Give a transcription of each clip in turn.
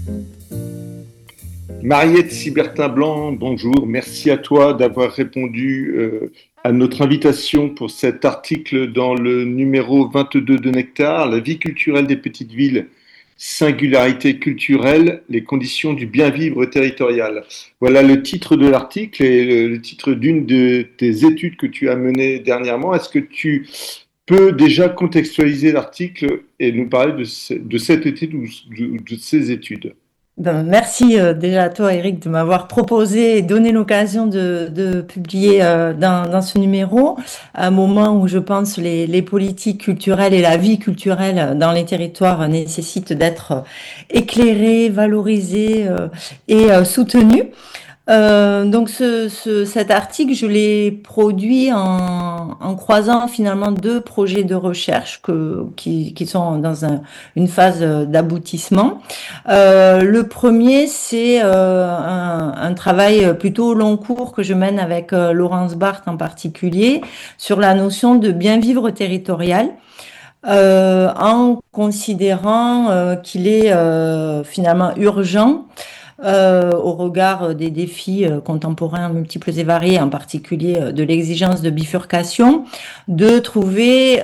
Mariette Sibertin-Blanc, bonjour. Merci à toi d'avoir répondu à notre invitation pour cet article dans le numéro 22 de Nectar, La vie culturelle des petites villes, singularité culturelle, les conditions du bien vivre territorial. Voilà le titre de l'article et le titre d'une de tes études que tu as menées dernièrement. Est-ce que tu peux déjà contextualiser l'article et nous parler de cette étude ou de ces études? Ben, merci déjà à toi, Eric, de m'avoir proposé et donné l'occasion de publier dans ce numéro, à un moment où je pense les politiques culturelles et la vie culturelle dans les territoires nécessitent d'être éclairées, valorisées et soutenues. Donc cet article, je l'ai produit en croisant finalement deux projets de recherche qui sont dans une phase d'aboutissement. Le premier, c'est un travail plutôt long cours que je mène avec Laurence Barthes en particulier sur la notion de bien vivre territorial. En considérant qu'il est finalement urgent au regard des défis contemporains multiples et variés, en particulier de l'exigence de bifurcation, de trouver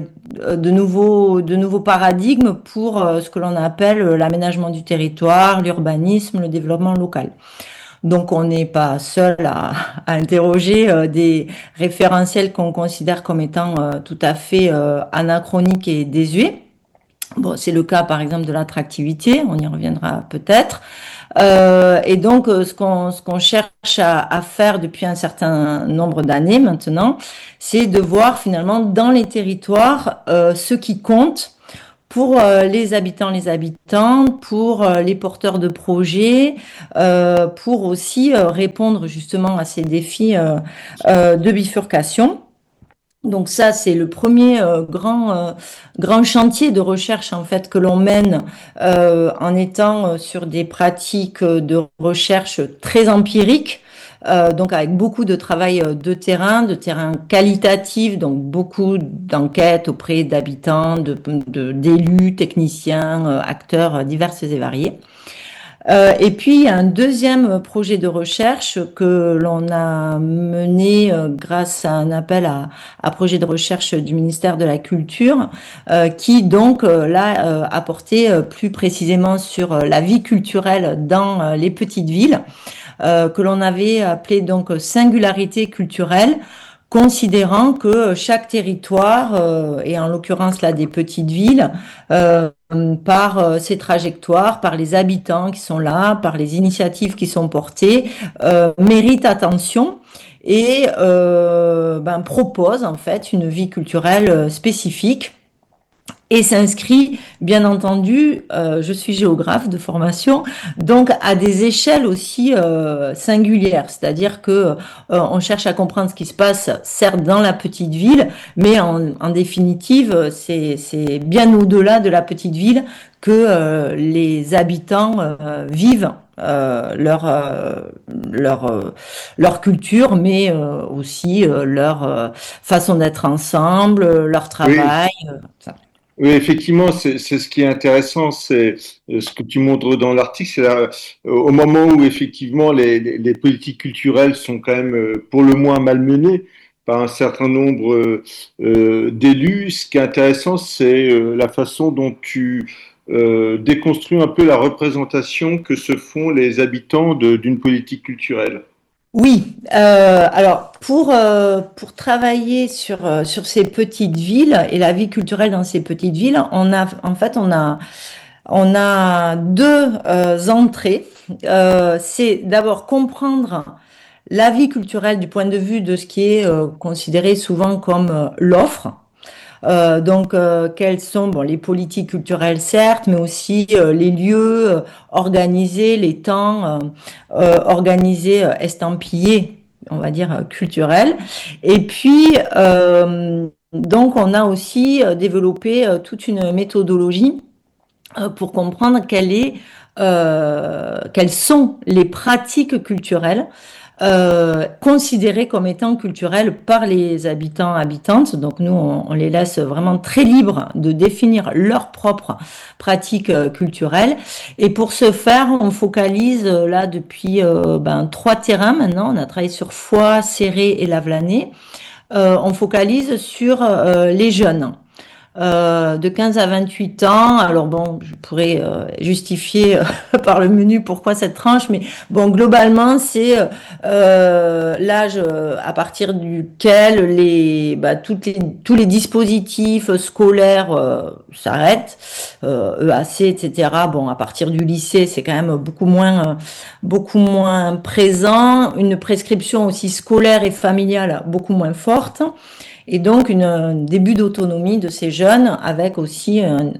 de nouveaux paradigmes pour ce que l'on appelle l'aménagement du territoire, l'urbanisme, le développement local. Donc on n'est pas seul à interroger des référentiels qu'on considère comme étant tout à fait anachroniques et désuets. Bon, c'est le cas par exemple de l'attractivité, on y reviendra peut-être. Et donc, ce qu'on cherche à faire depuis un certain nombre d'années maintenant, c'est de voir finalement dans les territoires ce qui compte pour les habitants, pour les porteurs de projets, pour aussi répondre justement à ces défis de bifurcation. Donc ça, c'est le premier grand chantier de recherche en fait que l'on mène en étant sur des pratiques de recherche très empiriques, donc avec beaucoup de travail de terrain qualitatif, donc beaucoup d'enquêtes auprès d'habitants, d'élus, techniciens, acteurs divers et variés. Et puis, il y a un deuxième projet de recherche que l'on a mené grâce à un appel à projet de recherche du ministère de la Culture, qui donc là a porté plus précisément sur la vie culturelle dans les petites villes, que l'on avait appelé donc singularité culturelle, considérant que chaque territoire, et en l'occurrence là des petites villes, par ses trajectoires, par les habitants qui sont là, par les initiatives qui sont portées, mérite attention et propose en fait une vie culturelle spécifique et s'inscrit, bien entendu, je suis géographe de formation, donc à des échelles aussi singulières, c'est-à-dire que on cherche à comprendre ce qui se passe, certes dans la petite ville, mais en définitive, c'est bien au-delà de la petite ville que les habitants vivent leur culture, mais aussi leur façon d'être ensemble, leur Oui, travail. Ça. oui, effectivement, c'est ce qui est intéressant, c'est ce que tu montres dans l'article, au moment où effectivement les politiques culturelles sont quand même pour le moins malmenées par un certain nombre d'élus. Ce qui est intéressant, c'est la façon dont tu déconstruis un peu la représentation que se font les habitants d'une politique culturelle. Oui, alors pour travailler sur ces petites villes et la vie culturelle dans ces petites villes, on a deux entrées. C'est d'abord comprendre la vie culturelle du point de vue de ce qui est considéré souvent comme l'offre. Donc, quelles sont bon, les politiques culturelles, certes, mais aussi les lieux organisés, les temps organisés, estampillés, on va dire culturels. Et puis, donc, on a aussi développé toute une méthodologie pour comprendre quelles sont les pratiques culturelles considérés comme étant culturels par les habitants, habitantes. Donc nous, on les laisse vraiment très libres de définir leurs propres pratiques culturelles. Et pour ce faire, on focalise là depuis 3 terrains maintenant. On a travaillé sur Foix, Céret et Lavelanet. On focalise sur les jeunes de 15 à 28 ans. Alors bon, je pourrais justifier par le menu pourquoi cette tranche, mais bon, globalement, c'est l'âge à partir duquel tous les dispositifs scolaires s'arrêtent, EAC, etc. Bon, à partir du lycée, c'est quand même beaucoup moins présent. Une prescription aussi scolaire et familiale beaucoup moins forte. Et donc, un début d'autonomie de ces jeunes avec aussi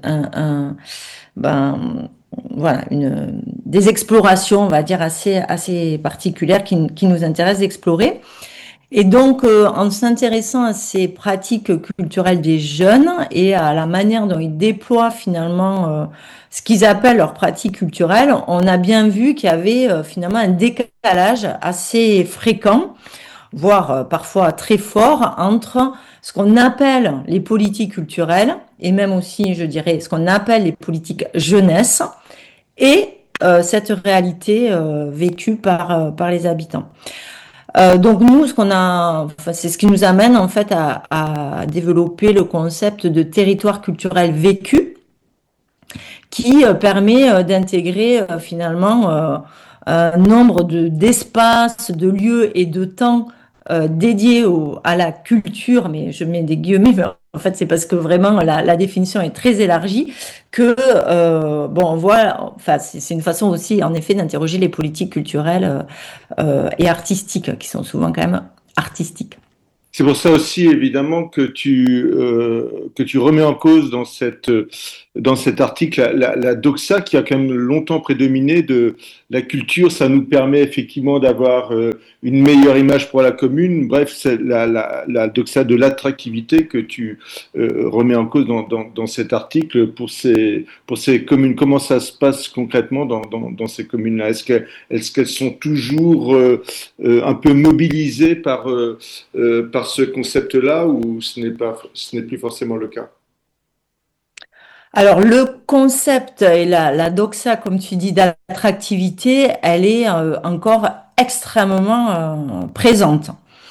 des explorations, on va dire, assez particulières qui nous intéressent d'explorer. Et donc, en s'intéressant à ces pratiques culturelles des jeunes et à la manière dont ils déploient finalement ce qu'ils appellent leurs pratiques culturelles, on a bien vu qu'il y avait finalement un décalage assez fréquent, voire parfois très fort, entre ce qu'on appelle les politiques culturelles, et même aussi, je dirais, ce qu'on appelle les politiques jeunesse, et cette réalité vécue par les habitants. Donc nous, c'est ce qui nous amène en fait à développer le concept de territoire culturel vécu, qui permet d'intégrer finalement un nombre d'espaces, de lieux et de temps dédiés à la culture, mais je mets des guillemets, mais en fait c'est parce que vraiment la définition est très élargie, que on voit, enfin c'est une façon aussi en effet d'interroger les politiques culturelles et artistiques, qui sont souvent quand même artistiques. C'est pour ça aussi, évidemment, que tu remets en cause dans cet article la doxa qui a quand même longtemps prédominé de la culture. Ça nous permet effectivement d'avoir une meilleure image pour la commune. Bref, c'est la doxa de l'attractivité que tu remets en cause dans cet article pour ces communes. Comment ça se passe concrètement dans ces communes-là? Est-ce qu'elles sont toujours un peu mobilisées par ce concept-là, ou ce n'est plus forcément le cas? Alors, le concept et la doxa, comme tu dis, d'attractivité, elle est encore extrêmement présente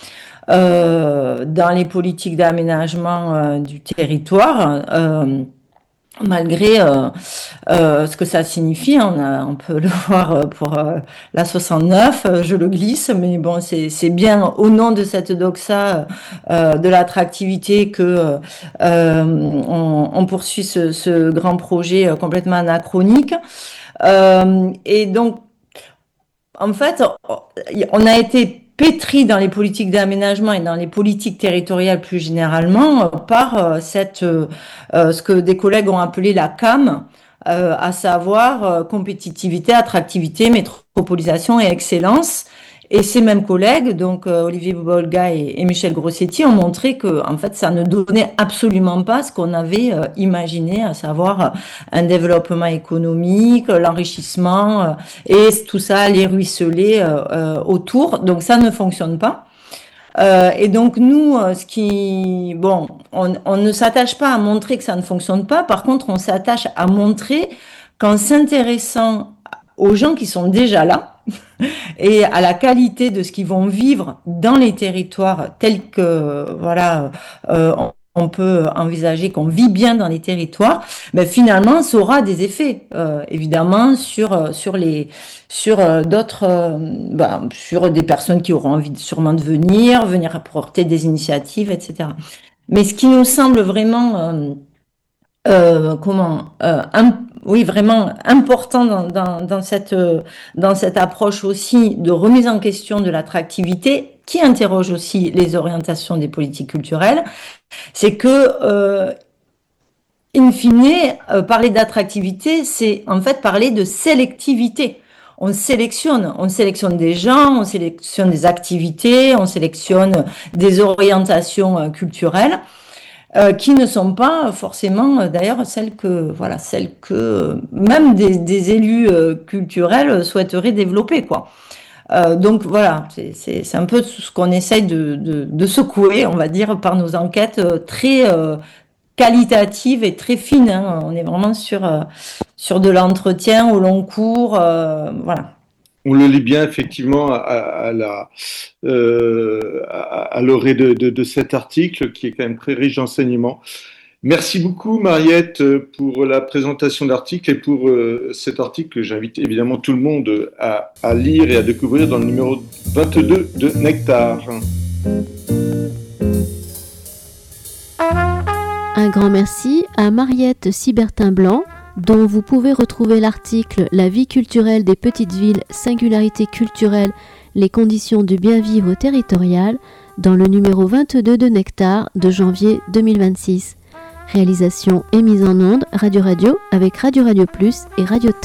dans les politiques d'aménagement du territoire. Malgré ce que ça signifie, on peut le voir pour la 69, je le glisse, mais bon, c'est bien au nom de cette doxa de l'attractivité que on poursuit ce grand projet complètement anachronique. Et donc, en fait, on a été pétri dans les politiques d'aménagement et dans les politiques territoriales plus généralement par ce que des collègues ont appelé la CAM, à savoir compétitivité, attractivité, métropolisation et excellence. Et ces mêmes collègues, donc Olivier Bobolga et Michel Grossetti, ont montré que en fait ça ne donnait absolument pas ce qu'on avait imaginé, à savoir un développement économique, l'enrichissement et tout ça, les ruisselets autour. Donc ça ne fonctionne pas. Et donc nous, on ne s'attache pas à montrer que ça ne fonctionne pas. Par contre, on s'attache à montrer qu'en s'intéressant aux gens qui sont déjà là, et à la qualité de ce qu'ils vont vivre dans les territoires tels que on peut envisager qu'on vit bien dans les territoires, mais finalement ça aura des effets évidemment sur des personnes qui auront envie sûrement de venir apporter des initiatives, etc. Mais ce qui nous semble vraiment oui, vraiment important dans cette approche aussi de remise en question de l'attractivité, qui interroge aussi les orientations des politiques culturelles, c'est que in fine, parler d'attractivité, c'est en fait parler de sélectivité. On sélectionne des gens, on sélectionne des activités, on sélectionne des orientations culturelles. Qui ne sont pas forcément d'ailleurs celles que même des élus culturels souhaiteraient développer, quoi. Donc voilà, c'est un peu ce qu'on essaye de secouer, on va dire, par nos enquêtes très qualitatives et très fines, hein. On est vraiment sur de l'entretien au long cours, voilà. On le lit bien effectivement à l'orée de cet article qui est quand même très riche d'enseignements. Merci beaucoup Mariette pour la présentation de l'article et pour cet article que j'invite évidemment tout le monde à lire et à découvrir dans le numéro 22 de Nectar. Un grand merci à Mariette Sibertin-Blanc, dont vous pouvez retrouver l'article « La vie culturelle des petites villes, singularité culturelle, les conditions du bien vivre territorial » dans le numéro 22 de Nectar de janvier 2026. Réalisation et mise en onde Radio avec Radio Plus et Radio